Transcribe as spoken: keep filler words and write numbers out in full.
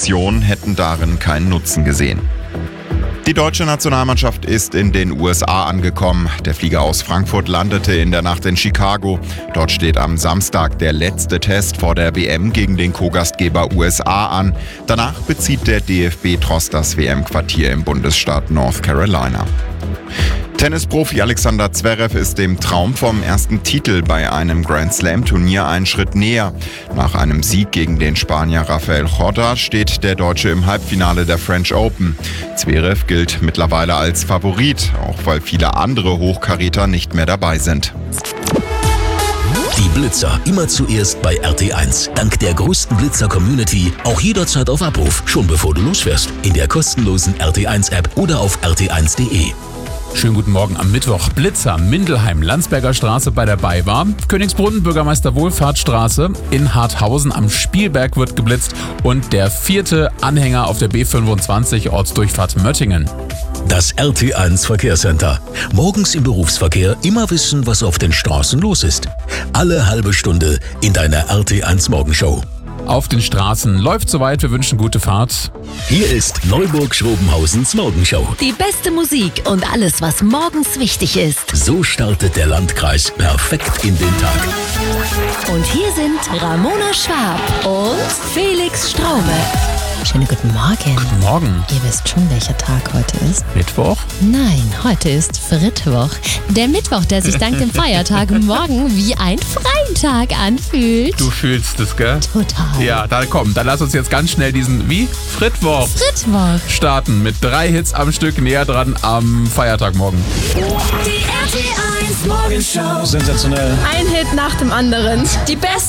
Mission hätten darin keinen Nutzen gesehen. Die deutsche Nationalmannschaft ist in den U S A angekommen. Der Flieger aus Frankfurt landete in der Nacht in Chicago. Dort steht am Samstag der letzte Test vor der W M gegen den Co-Gastgeber U S A an. Danach bezieht der D F B-Tross das W M-Quartier im Bundesstaat North Carolina. Tennisprofi Alexander Zverev ist dem Traum vom ersten Titel bei einem Grand-Slam-Turnier einen Schritt näher. Nach einem Sieg gegen den Spanier Rafael Corda steht der Deutsche im Halbfinale der French Open. Zverev gilt mittlerweile als Favorit, auch weil viele andere Hochkaräter nicht mehr dabei sind. Die Blitzer immer zuerst bei R T eins. Dank der größten Blitzer-Community auch jederzeit auf Abruf, schon bevor du losfährst. In der kostenlosen R T eins App oder auf r t eins punkt d e. Schönen guten Morgen am Mittwoch. Blitzer, Mindelheim, Landsberger Straße bei der BayWa, Königsbrunn, Bürgermeister Wohlfahrtsstraße, in Harthausen am Spielberg wird geblitzt und der vierte Anhänger auf der B fünfundzwanzig Ortsdurchfahrt Möttingen. Das R T eins Verkehrscenter. Morgens im Berufsverkehr immer wissen, was auf den Straßen los ist. Alle halbe Stunde in deiner R T eins Morgenshow. Auf den Straßen läuft soweit, wir wünschen gute Fahrt. Hier ist Neuburg-Schrobenhausens Morgenshow. Die beste Musik und alles, was morgens wichtig ist. So startet der Landkreis perfekt in den Tag. Und hier sind Ramona Schwab und Felix Straube. Schönen guten Morgen. Guten Morgen. Ihr wisst schon, welcher Tag heute ist? Mittwoch? Nein, heute ist Frittwoch. Der Mittwoch, der sich dank dem Feiertag morgen wie ein Freitag anfühlt. Du fühlst es, gell? Total. Ja, dann komm, dann lass uns jetzt ganz schnell diesen, wie? Frittwoch. Frittwoch. Starten mit drei Hits am Stück, näher dran am Feiertag morgen. Die R T eins Morgenshow. Sensationell. Ein Hit nach dem anderen. Die besten